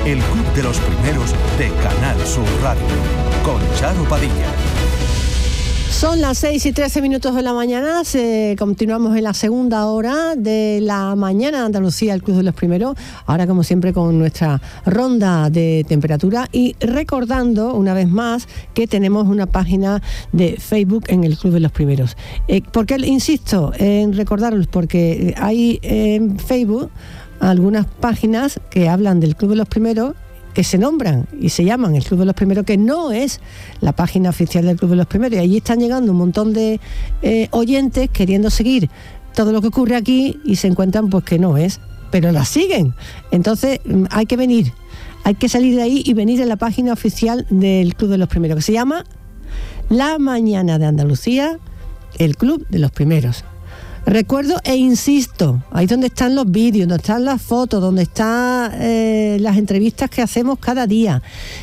el Club de los Primeros de Canal Sur Radio, con Charo Padilla. Son las 6:13 de la mañana, continuamos en la segunda hora de la mañana de Andalucía, el Club de los Primeros, ahora como siempre con nuestra ronda de temperatura y recordando una vez más que tenemos una página de Facebook en el Club de los Primeros. ¿Por qué insisto en recordaros? Porque hay en Facebook algunas páginas que hablan del Club de los Primeros, que se nombran y se llaman el Club de los Primeros, que no es la página oficial del Club de los Primeros, y allí están llegando un montón de oyentes queriendo seguir todo lo que ocurre aquí y se encuentran pues que no es, pero la siguen. Entonces hay que venir, hay que salir de ahí y venir a la página oficial del Club de los Primeros, que se llama La Mañana de Andalucía, el Club de los Primeros. Recuerdo e insisto, ahí donde están los vídeos, donde están las fotos, donde están las entrevistas que hacemos cada día.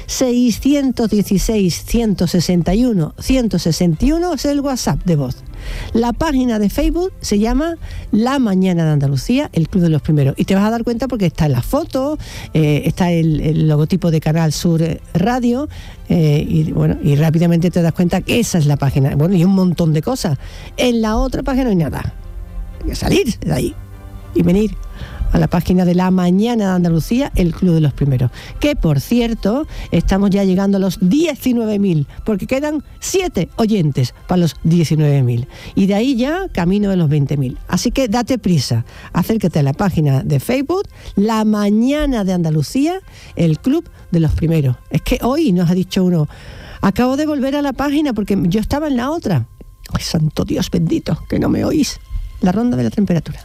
616-161-161 es el WhatsApp de voz. La página de Facebook se llama La Mañana de Andalucía, el Club de los Primeros. Y te vas a dar cuenta porque está en las fotos, está el logotipo de Canal Sur Radio, y rápidamente te das cuenta que esa es la página. Bueno, y un montón de cosas. En la otra página no hay nada. Hay que salir de ahí y venir a la página de La Mañana de Andalucía, el Club de los Primeros. Que, por cierto, estamos ya llegando a los 19.000, porque quedan 7 oyentes para los 19.000. Y de ahí ya camino de los 20.000. Así que date prisa, acércate a la página de Facebook, La Mañana de Andalucía, el Club de los Primeros. Es que hoy nos ha dicho uno, acabo de volver a la página porque yo estaba en la otra. Ay, santo Dios bendito, que no me oís. La ronda de la temperatura.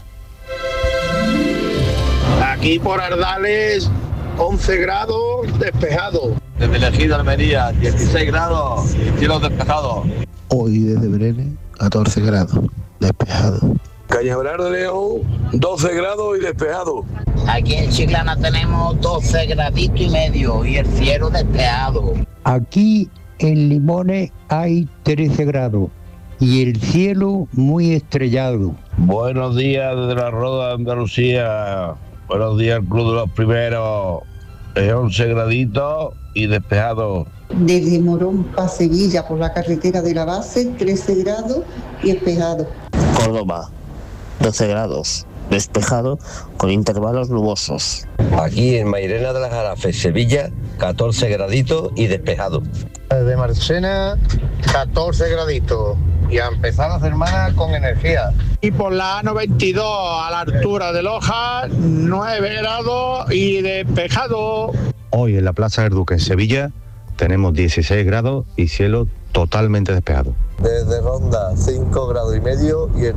Aquí por Ardales, 11 grados, despejado. Desde Elegida, Almería, 16 grados, cielo despejado. Hoy desde Brenes, 14 grados, despejado. Cañaveral de León, 12 grados y despejado. Aquí en Chiclana tenemos 12 graditos y medio y el cielo despejado. Aquí en Limones hay 13 grados. Y el cielo muy estrellado. Buenos días desde la Roda de Andalucía. Buenos días, el Club de los Primeros. Es 11 graditos y despejado. Desde Morón para Sevilla, por la carretera de la base, 13 grados y despejado. Córdoba, 12 grados, despejado con intervalos nubosos. Aquí en Mairena de las Jarafes, Sevilla, 14 graditos y despejado. Desde Marchena, 14 graditos. Y a empezar la semana con energía. Y por la A92 a la altura de Loja, 9 grados y despejado. Hoy en la Plaza del Duque en Sevilla tenemos 16 grados y cielo totalmente despejado. Desde Ronda, 5 grados y medio y el